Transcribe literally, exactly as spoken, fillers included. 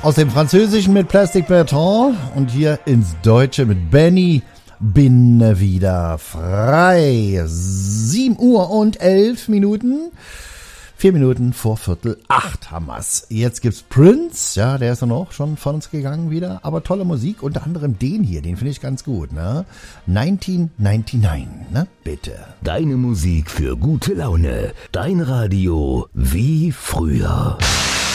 Aus dem Französischen mit Plastic Bertrand und hier ins Deutsche mit Benny. Bin wieder frei. sieben Uhr und elf Minuten. Vier Minuten vor Viertel acht haben wir's. Jetzt gibt's Prince, ja, der ist dann auch schon von uns gegangen wieder, aber tolle Musik, unter anderem den hier, den finde ich ganz gut, ne? neunzehnhundertneunundneunzig, ne? Bitte. Deine Musik für gute Laune, dein Radio wie früher.